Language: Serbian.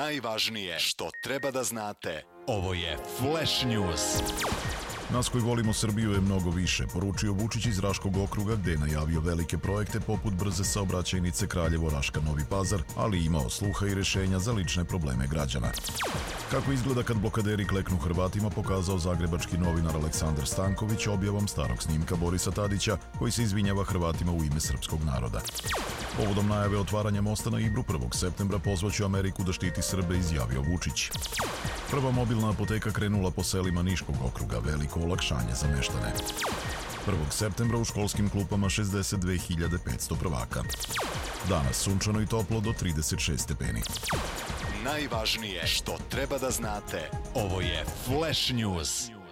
Najvažnije što treba da znate. Ovo je Flash News. Nas koji volimo Srbiju je mnogo više, poručio Vučić iz Raškog okruga gde je najavio velike projekte poput brze saobraćajnice Kraljevo-Raška-Novi Pazar, ali imao sluha i rešenja za lične probleme građana. Kako izgleda kad blokaderi kleknu Hrvatima pokazao zagrebački novinar Aleksandar Stanković objavom starog snimka Borisa Tadića koji se izvinjava Hrvatima u ime srpskog naroda. Povodom najave otvaranja mosta na Ibru 1. septembra pozvaću Ameriku da štiti Srbe, izjavio Vučić. Prva mobilna apoteka krenula po selima Niškog okruga, veliko olakšanje za meštane. 1. septembra u školskim klupama 62.500 prvaka. Danas sunčano i toplo do 36 stepeni. Najvažnije što treba da znate. Ovo je Flash News.